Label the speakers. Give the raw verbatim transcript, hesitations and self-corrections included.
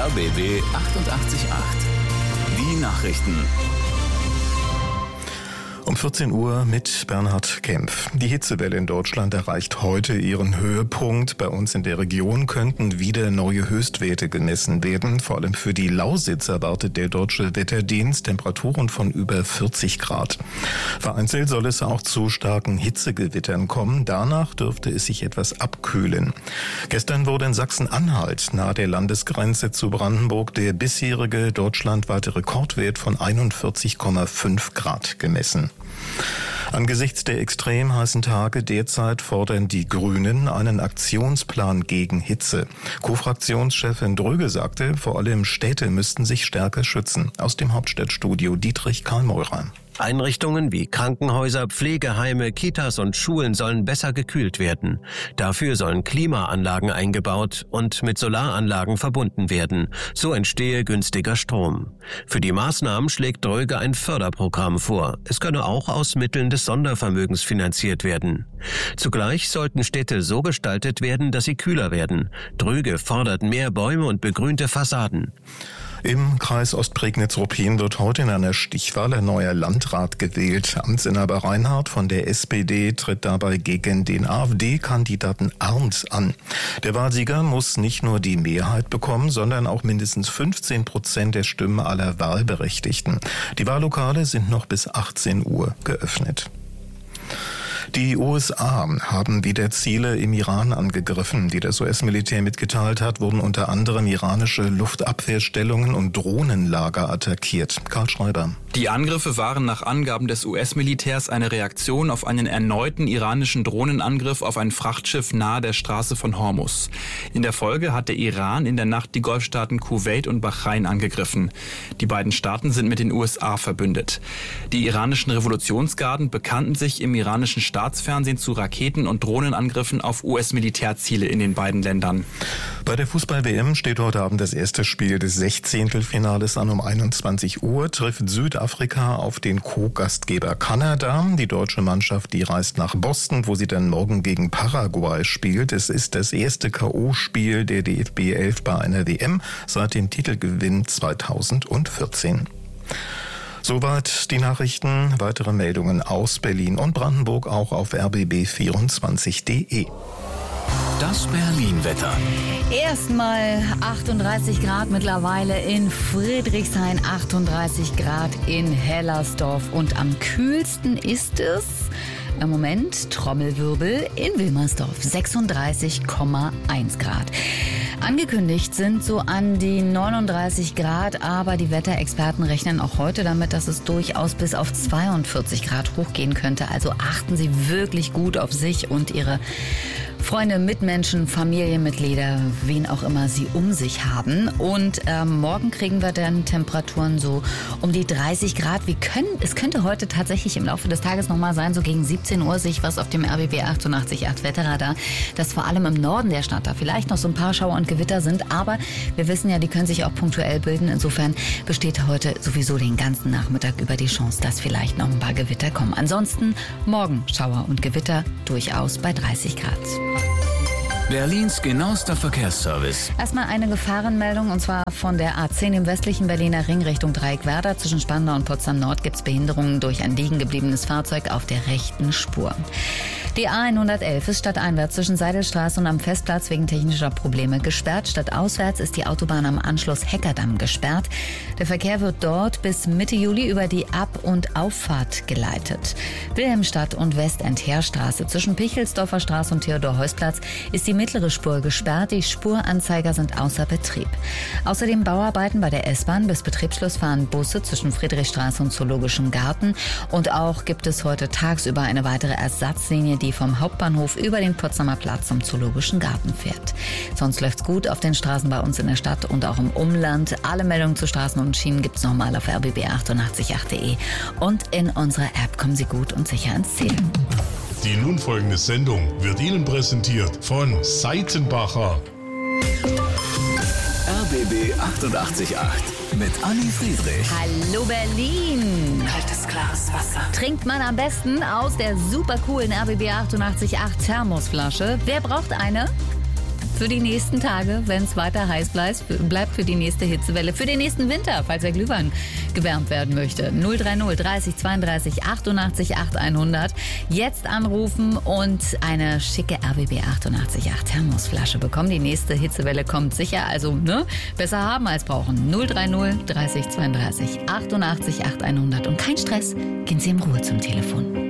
Speaker 1: R B B achtundachtzig Komma acht. Die Nachrichten.
Speaker 2: Um vierzehn Uhr mit Bernhard Kempf. Die Hitzewelle in Deutschland erreicht heute ihren Höhepunkt. Bei uns in der Region könnten wieder neue Höchstwerte gemessen werden. Vor allem für die Lausitz erwartet der Deutsche Wetterdienst Temperaturen von über vierzig Grad. Vereinzelt soll es auch zu starken Hitzegewittern kommen. Danach dürfte es sich etwas abkühlen. Gestern wurde in Sachsen-Anhalt nahe der Landesgrenze zu Brandenburg der bisherige deutschlandweite Rekordwert von einundvierzig Komma fünf Grad gemessen. Angesichts der extrem heißen Tage derzeit fordern die Grünen einen Aktionsplan gegen Hitze. Co-Fraktionschefin Dröge sagte, vor allem Städte müssten sich stärker schützen. Aus dem Hauptstadtstudio Dietrich Karl-Meurer.
Speaker 3: Einrichtungen wie Krankenhäuser, Pflegeheime, Kitas und Schulen sollen besser gekühlt werden. Dafür sollen Klimaanlagen eingebaut und mit Solaranlagen verbunden werden. So entstehe günstiger Strom. Für die Maßnahmen schlägt Dröge ein Förderprogramm vor. Es könne auch aus Mitteln des Sondervermögens finanziert werden. Zugleich sollten Städte so gestaltet werden, dass sie kühler werden. Dröge fordert mehr Bäume und begrünte Fassaden.
Speaker 2: Im Kreis Ostprignitz-Ruppin wird heute in einer Stichwahl ein neuer Landrat gewählt. Amtsinhaber Reinhardt von der S P D tritt dabei gegen den A f D-Kandidaten Arndt an. Der Wahlsieger muss nicht nur die Mehrheit bekommen, sondern auch mindestens fünfzehn Prozent der Stimmen aller Wahlberechtigten. Die Wahllokale sind noch bis achtzehn Uhr geöffnet. Die U S A haben wieder Ziele im Iran angegriffen. Wie das U S-Militär mitgeteilt hat, wurden unter anderem iranische Luftabwehrstellungen und Drohnenlager attackiert. Karl Schreiber.
Speaker 4: Die Angriffe waren nach Angaben des U S-Militärs eine Reaktion auf einen erneuten iranischen Drohnenangriff auf ein Frachtschiff nahe der Straße von Hormuz. In der Folge hat der Iran in der Nacht die Golfstaaten Kuwait und Bahrain angegriffen. Die beiden Staaten sind mit den U S A verbündet. Die iranischen Revolutionsgarden bekannten sich im iranischen Staatsfernsehen zu Raketen- und Drohnenangriffen auf U S-Militärziele in den beiden Ländern.
Speaker 2: Bei der Fußball-W M steht heute Abend das erste Spiel des Sechzehntelfinales an. Um einundzwanzig Uhr trifft Südafrika auf den Co-Gastgeber Kanada. Die deutsche Mannschaft, die reist nach Boston, wo sie dann morgen gegen Paraguay spielt. Es ist das erste K O-Spiel der D F B elf bei einer W M seit dem Titelgewinn zweitausendvierzehn. Soweit die Nachrichten. Weitere Meldungen aus Berlin und Brandenburg auch auf r b b vierundzwanzig punkt de.
Speaker 1: Das Berlin-Wetter.
Speaker 5: Erstmal achtunddreißig Grad mittlerweile in Friedrichshain, achtunddreißig Grad in Hellersdorf und am kühlsten ist es im Moment, Trommelwirbel, in Wilmersdorf, sechsunddreißig Komma eins Grad. Angekündigt sind so an die neununddreißig Grad, aber die Wetterexperten rechnen auch heute damit, dass es durchaus bis auf zweiundvierzig Grad hochgehen könnte. Also achten Sie wirklich gut auf sich und Ihre Freunde, Mitmenschen, Familienmitglieder, wen auch immer Sie um sich haben. Und ähm, morgen kriegen wir dann Temperaturen so um die dreißig Grad. Wir können, es könnte heute tatsächlich im Laufe des Tages nochmal sein, so gegen siebzehn Uhr sich was auf dem R B B achtundachtzig Komma acht Wetterradar, dass vor allem im Norden der Stadt da vielleicht noch so ein paar Schauer und Gewitter sind. Aber wir wissen ja, die können sich auch punktuell bilden. Insofern besteht heute sowieso den ganzen Nachmittag über die Chance, dass vielleicht noch ein paar Gewitter kommen. Ansonsten morgen Schauer und Gewitter durchaus bei dreißig Grad.
Speaker 1: Berlins genauester Verkehrsservice.
Speaker 5: Erstmal eine Gefahrenmeldung, und zwar von der A zehn im westlichen Berliner Ring Richtung Dreieckwerder. Zwischen Spandau und Potsdam Nord gibt es Behinderungen durch ein liegen gebliebenes Fahrzeug auf der rechten Spur. Die A hundertelf ist stadteinwärts zwischen Seidelstraße und am Festplatz wegen technischer Probleme gesperrt. Stadtauswärts ist die Autobahn am Anschluss Heckerdamm gesperrt. Der Verkehr wird dort bis Mitte Juli über die Ab- und Auffahrt geleitet. Wilhelmstadt und Westend-Heerstraße zwischen Pichelsdorfer Straße und Theodor-Heuss-Platz ist die mittlere Spur gesperrt. Die Spuranzeiger sind außer Betrieb. Außerdem Bauarbeiten bei der S-Bahn. Bis Betriebsschluss fahren Busse zwischen Friedrichstraße und Zoologischen Garten. Und auch gibt es heute tagsüber eine weitere Ersatzlinie, die vom Hauptbahnhof über den Potsdamer Platz zum Zoologischen Garten fährt. Sonst läuft's gut auf den Straßen bei uns in der Stadt und auch im Umland. Alle Meldungen zu Straßen und Schienen gibt's nochmal auf r b b achtundachtzig Komma acht punkt de. Und in unserer App kommen Sie gut und sicher ins Ziel.
Speaker 6: Die nun folgende Sendung wird Ihnen präsentiert von Seitenbacher.
Speaker 1: R B B achtundachtzig Komma acht mit Anni Friedrich.
Speaker 5: Hallo Berlin!
Speaker 7: Kaltes, klares Wasser.
Speaker 5: Trinkt man am besten aus der super coolen R B B achtundachtzig Komma acht Thermosflasche. Wer braucht eine? für die nächsten Tage, wenn es weiter heiß bleibt, bleibt für die nächste Hitzewelle, für den nächsten Winter, falls der Glühwein gewärmt werden möchte. null drei null dreißig zweiunddreißig achtundachtzig acht hundert. Jetzt anrufen und eine schicke R W B achtundachtzig Komma acht Thermosflasche bekommen. Die nächste Hitzewelle kommt sicher, also ne, besser haben als brauchen. null drei null dreißig zweiunddreißig achtundachtzig acht hundert. Und kein Stress, gehen Sie in Ruhe zum Telefon.